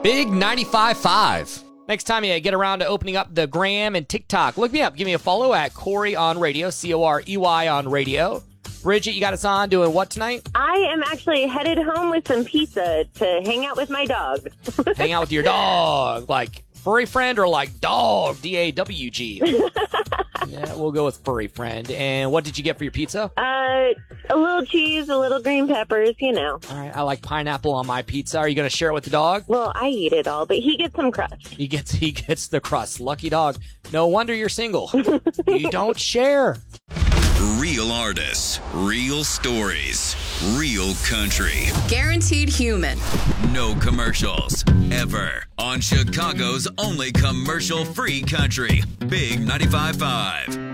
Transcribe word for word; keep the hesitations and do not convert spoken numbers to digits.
Big ninety-five point five. Next time you get around to opening up the Gram and TikTok, look me up. Give me a follow at Corey on Radio, C O R E Y on Radio. Bridget, you got us on doing what tonight? I am actually headed home with some pizza to hang out with my dog. Hang out with your dog. Like furry friend or like dog, D A W G? Yeah, we'll go with furry friend. And what did you get for your pizza? Uh, a little cheese, a little green peppers, you know. All right, I like pineapple on my pizza. Are you going to share it with the dog? Well, I eat it all, but he gets some crust. He gets he gets the crust. Lucky dog. No wonder you're single. You don't share. Real artists, real stories, real country. Guaranteed human. No commercials, ever. On Chicago's only commercial-free country, Big ninety-five point five.